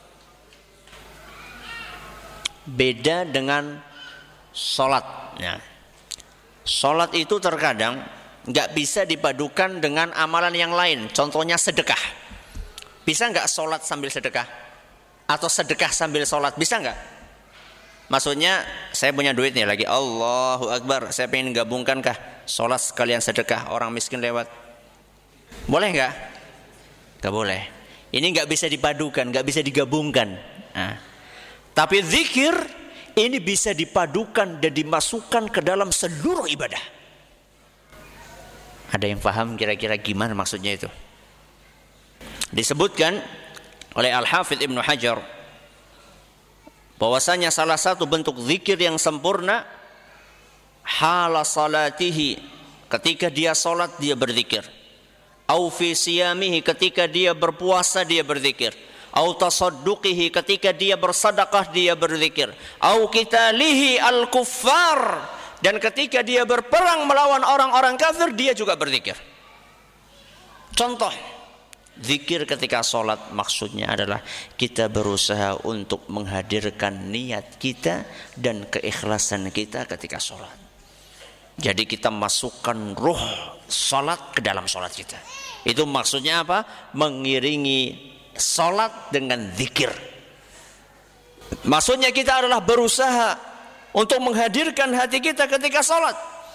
Beda dengan sholat. Ya. Sholat itu terkadang nggak bisa dipadukan dengan amalan yang lain. Contohnya sedekah. Bisa nggak sholat sambil sedekah? Atau sedekah sambil sholat? Bisa nggak? Maksudnya saya punya duit nih lagi, Allahu Akbar, saya pengen gabungkan kah sholat sekalian sedekah, orang miskin lewat, boleh nggak? Nggak boleh. Ini nggak bisa dipadukan, nggak bisa digabungkan. Nah. Tapi zikir ini bisa dipadukan dan dimasukkan ke dalam seluruh ibadah. Ada yang paham kira-kira gimana maksudnya itu? Disebutkan oleh Al-Hafidh Ibnu Hajar bahwasanya salah satu bentuk zikir yang sempurna, hala salatihi, ketika dia salat dia berzikir, au fi siyamihi, ketika dia berpuasa dia berzikir, au tasadduqihi, ketika dia bersedekah dia berzikir, au qitalihi al-kuffar, dan ketika dia berperang melawan orang-orang kafir dia juga berzikir. Contoh zikir ketika sholat maksudnya adalah kita berusaha untuk menghadirkan niat kita dan keikhlasan kita ketika sholat. Jadi kita masukkan ruh sholat ke dalam sholat kita. Itu maksudnya apa? Mengiringi sholat dengan zikir. Maksudnya kita adalah berusaha untuk menghadirkan hati kita ketika sholat.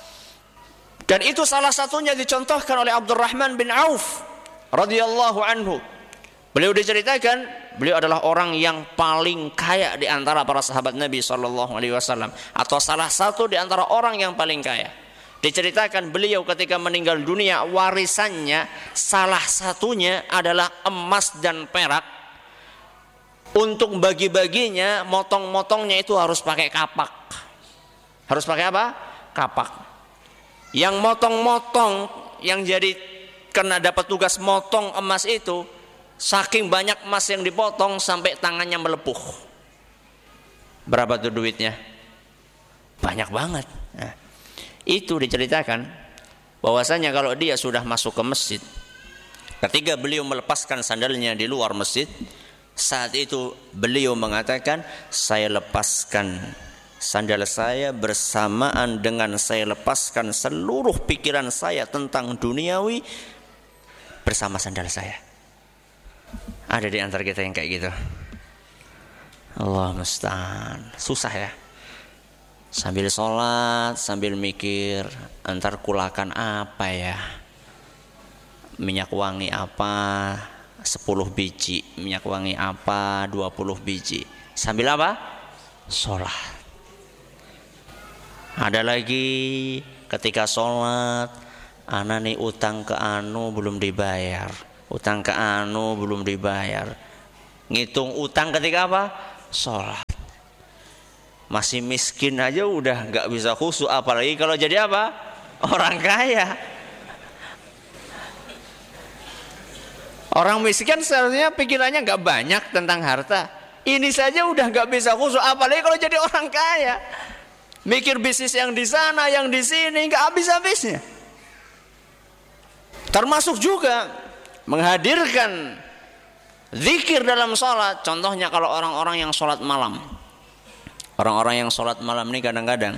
Dan itu salah satunya dicontohkan oleh Abdurrahman bin Auf radhiyallahu anhu. Beliau diceritakan, beliau adalah orang yang paling kaya di antara para sahabat Nabi sallallahu alaihi wasallam, atau salah satu di antara orang yang paling kaya. Diceritakan beliau ketika meninggal dunia, warisannya salah satunya adalah emas dan perak. Untuk bagi-baginya, motong-motongnya itu harus pakai kapak. Harus pakai apa? Kapak. Yang motong-motong, yang jadi karena dapat tugas motong emas itu, saking banyak emas yang dipotong sampai tangannya melepuh. Berapa tuh duitnya? Banyak banget. Nah, itu diceritakan bahwasanya kalau dia sudah masuk ke masjid, ketika beliau melepaskan sandalnya di luar masjid, saat itu beliau mengatakan, saya lepaskan sandal saya bersamaan dengan saya lepaskan seluruh pikiran saya tentang duniawi bersama sandal saya. Ada di antara kita yang kayak gitu. Allah musta'an. Susah ya. Sambil sholat, sambil mikir, antar kulakan apa ya? Minyak wangi apa? sepuluh biji. Minyak wangi apa? dua puluh biji. Sambil apa? Sholat. Ada lagi ketika sholat, ana nih utang ke anu belum dibayar, utang ke anu belum dibayar. Ngitung utang ketika apa? Sholat. Masih miskin aja udah nggak bisa khusyuk, apalagi kalau jadi apa? Orang kaya. Orang miskin seharusnya pikirannya nggak banyak tentang harta. Ini saja udah nggak bisa khusyuk, apalagi kalau jadi orang kaya. Mikir bisnis yang di sana, yang di sini, nggak habis-habisnya. Termasuk juga menghadirkan zikir dalam sholat. Contohnya kalau orang-orang yang sholat malam. Orang-orang yang sholat malam ini kadang-kadang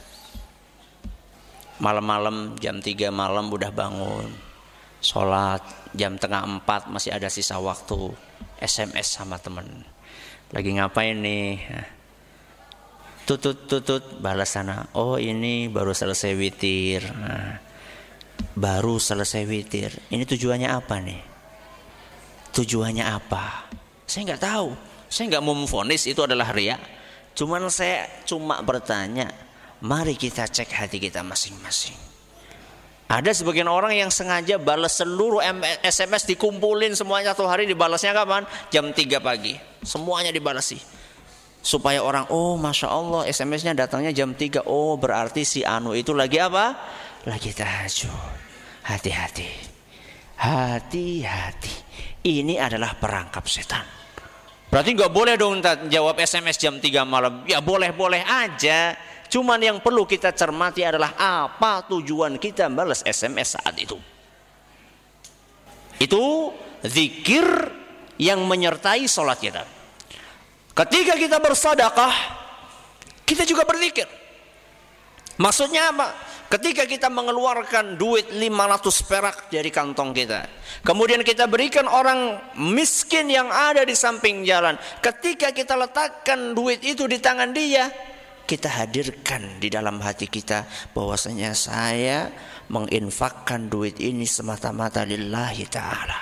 malam-malam jam tiga malam udah bangun. Sholat jam tengah empat masih ada sisa waktu. S M S sama teman. Lagi ngapain nih? Tutut tutut balas sana. Oh ini baru selesai witir. Nah, baru selesai witir. Ini tujuannya apa nih? Tujuannya apa? Saya nggak tahu. Saya nggak mau memvonis itu adalah riya. Cuman saya cuma bertanya. Mari kita cek hati kita masing-masing. Ada sebagian orang yang sengaja balas seluruh S M S, dikumpulin semuanya satu hari, dibalasnya kapan? Jam tiga pagi. Semuanya dibalasi. Supaya orang, oh Masya Allah S M S-nya datangnya jam tiga. Oh berarti si Anu itu lagi apa? Lagi tahajud. Hati-hati. Hati-hati. Ini adalah perangkap setan. Berarti gak boleh dong jawab S M S jam tiga malam. Ya boleh-boleh aja. Cuman yang perlu kita cermati adalah apa tujuan kita balas S M S saat itu. Itu zikir yang menyertai sholat kita. Ketika kita bersedekah, kita juga berzikir. Maksudnya apa? Ketika kita mengeluarkan duit lima ratus perak dari kantong kita, kemudian kita berikan orang miskin yang ada di samping jalan. Ketika kita letakkan duit itu di tangan dia, kita hadirkan di dalam hati kita bahwasanya saya menginfakkan duit ini semata-mata lillahi ta'ala,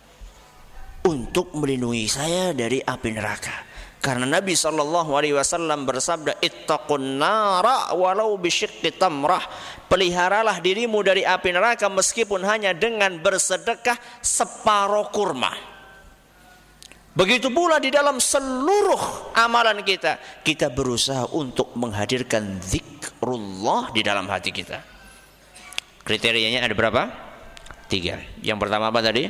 untuk melindungi saya dari api neraka. Karena Nabi shallallahu alaihi wasallam bersabda, ittaqun nara walau bisyiqqi tamrah. Peliharalah dirimu dari api neraka meskipun hanya dengan bersedekah separuh kurma. Begitu pula di dalam seluruh amalan kita, kita berusaha untuk menghadirkan zikrullah di dalam hati kita. Kriterianya ada berapa? Tiga. Yang pertama apa tadi?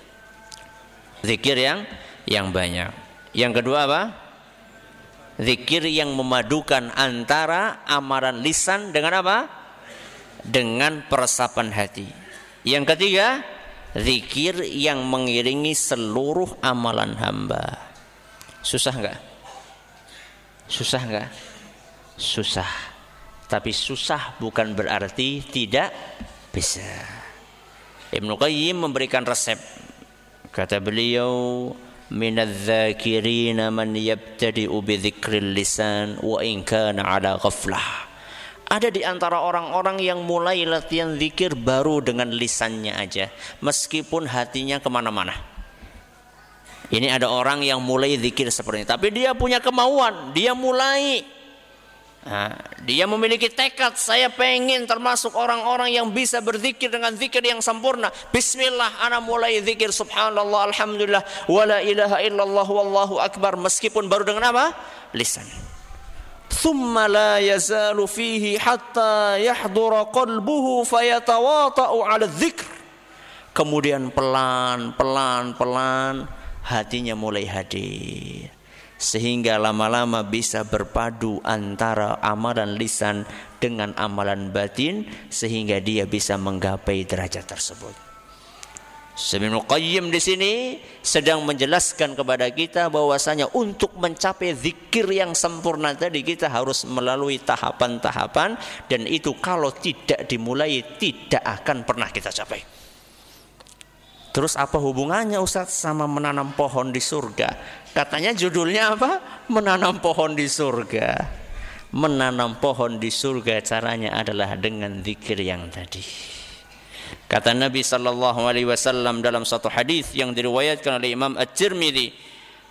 Zikir yang yang banyak. Yang kedua apa? Zikir yang memadukan antara amalan lisan dengan apa? Dengan peresapan hati. Yang ketiga, zikir yang mengiringi seluruh amalan hamba. Susah enggak? Susah enggak? Susah. Tapi susah bukan berarti tidak bisa. Ibnu Qayyim memberikan resep. Kata beliau, minadz-dzakirina man yabtadi'u bi dzikril lisan wa in kana 'ala ghaflah. Ada di antara orang-orang yang mulai latihan zikir baru dengan lisannya aja, meskipun hatinya kemana-mana. Ini ada orang yang mulai zikir seperti ini, tapi dia punya kemauan, dia mulai, nah, dia memiliki tekad, saya pengen termasuk orang-orang yang bisa berzikir dengan zikir yang sempurna. Bismillah, ana mulai zikir subhanallah, alhamdulillah, wala ilaha illallah, wallahu akbar, meskipun baru dengan apa? Lisan. Thumma la yazalu fihi hatta yahdura qalbuhu fayatawata'u 'ala dzikr. Kemudian pelan, pelan, pelan hatinya mulai hadir, sehingga lama-lama bisa berpadu antara amalan lisan dengan amalan batin, sehingga dia bisa menggapai derajat tersebut. Ibnu Qayyim di sini sedang menjelaskan kepada kita bahwasanya untuk mencapai zikir yang sempurna tadi kita harus melalui tahapan-tahapan, dan itu kalau tidak dimulai tidak akan pernah kita capai. Terus apa hubungannya Ustaz sama menanam pohon di surga? Katanya judulnya apa? Menanam pohon di surga. Menanam pohon di surga caranya adalah dengan zikir yang tadi. Kata Nabi sallallahu alaihi wasallam dalam satu hadis yang diriwayatkan oleh Imam At-Tirmidzi,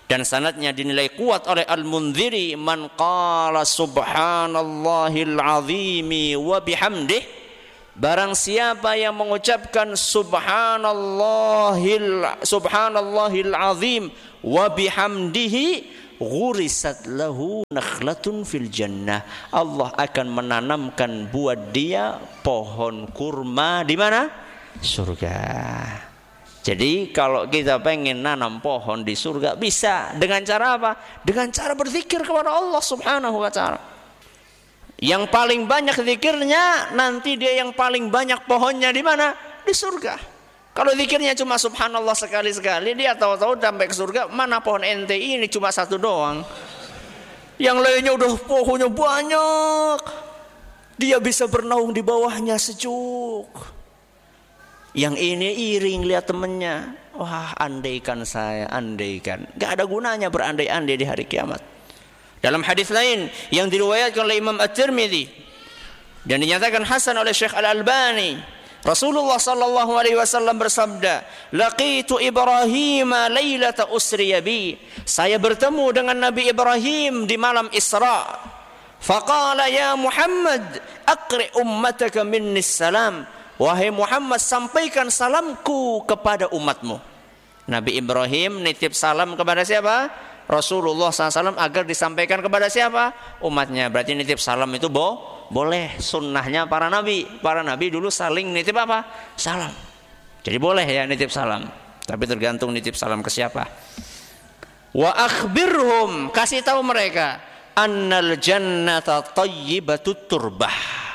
dan sanadnya dinilai kuat oleh Al-Mundhiri, man qala subhanallahil azimi wa bihamdih, barang siapa yang mengucapkan subhanallahil subhanallahil azim wa bihamdihi, ghurisat lahu nakhlatun fil jannah, Allah akan menanamkan buat dia pohon kurma di mana? Surga. Jadi kalau kita pengen nanam pohon di surga bisa. Dengan cara apa? Dengan cara berzikir kepada Allah subhanahu wa ta'ala. Yang paling banyak zikirnya, nanti dia yang paling banyak pohonnya di mana? Di surga. Kalau zikirnya cuma subhanallah sekali-sekali, dia tahu-tahu sampai ke surga, mana pohon ente ini cuma satu doang. Yang lainnya udah pohonnya banyak. Dia bisa bernaung di bawahnya sejuk. Yang ini iring lihat temennya. Wah, andaikan saya, andaikan. Gak ada gunanya berandai-andai di hari kiamat. Dalam hadis lain yang diriwayatkan oleh Imam At-Tirmidzi dan dinyatakan hasan oleh Syekh Al-Albani, Rasulullah sallallahu alaihi wasallam bersabda, "Laqitu Ibrahim lailata usriya bi." Saya bertemu dengan Nabi Ibrahim di malam Isra. Faqala ya Muhammad, aqri ummataka minni salam. Wahai Muhammad, sampaikan salamku kepada umatmu. Nabi Ibrahim nitip salam kepada siapa? Rasulullah sallallahu alaihi wasallam agar disampaikan kepada siapa? Umatnya. Berarti nitip salam itu bo boleh, sunnahnya para nabi. Para nabi dulu saling nitip apa? Salam. Jadi boleh ya nitip salam. Tapi tergantung nitip salam ke siapa. Wa akhbirhum, kasih tahu mereka, annal jannata thayyibatut turbah.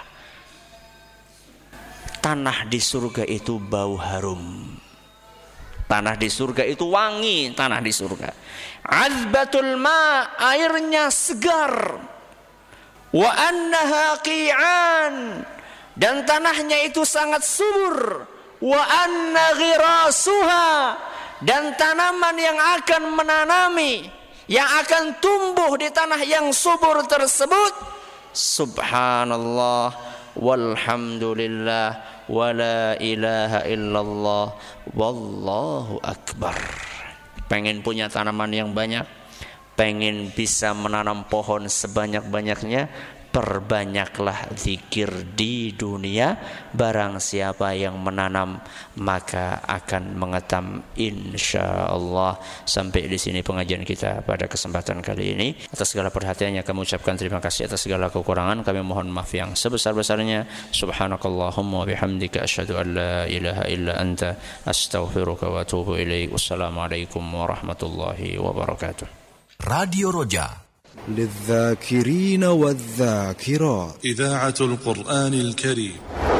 Tanah di surga itu bau harum. Tanah di surga itu wangi, tanah di surga. Azbatul ma, airnya segar. Wa annaha qi'an, dan tanahnya itu sangat subur. Wa anna ghirasuha, dan tanaman yang akan menanami, yang akan tumbuh di tanah yang subur tersebut, subhanallah walhamdulillah wala ilaha illallah wallahu akbar. Pengen punya tanaman yang banyak, pengen bisa menanam pohon sebanyak-banyaknya, perbanyaklah zikir di dunia. Barang siapa yang menanam maka akan mengetam insyaallah. Sampai di sini pengajian kita pada kesempatan kali ini. Atas segala perhatiannya kami ucapkan terima kasih. Atas segala kekurangan kami mohon maaf yang sebesar-besarnya. Subhanakallahumma wa bihamdika asyhadu an la ilaha illa anta astaghfiruka wa atubu ilaik. Wassalamualaikum warahmatullahi wabarakatuh. Radio Roja للذاكرين والذاكرات إذاعة القرآن الكريم.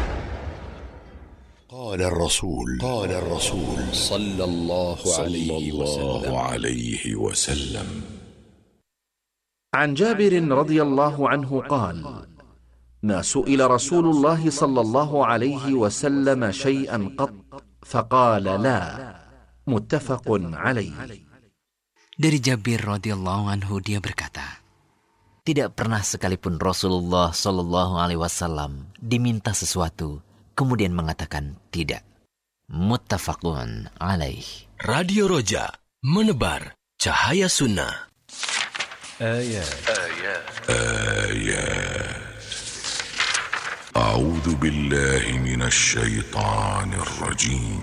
قال الرسول قال الرسول صلى الله عليه وسلم. عن جابر رضي الله عنه قال: ما سئل رسول الله صلى الله عليه وسلم شيئا قط فقال لا. متفق عليه. Dari Jabir radhiyallahu anhu dia berkata, tidak pernah sekalipun Rasulullah sallallahu alaihi wasallam diminta sesuatu kemudian mengatakan tidak. Muttafaqun alaih. Radio Roja menebar cahaya sunnah. Ayat. Ayat. Ayat. A'udzu billahi minasy syaithanir rajim.